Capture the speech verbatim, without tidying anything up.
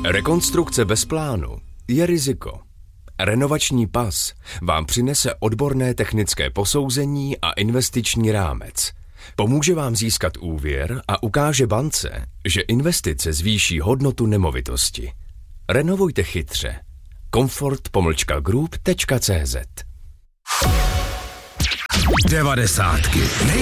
Rekonstrukce bez plánu je riziko. Renovační pas vám přinese odborné technické posouzení a investiční rámec. Pomůže vám získat úvěr a ukáže bance, že investice zvýší hodnotu nemovitosti. Renovujte chytře. Comfort pomlčka group tečka cé zet Devadesátky.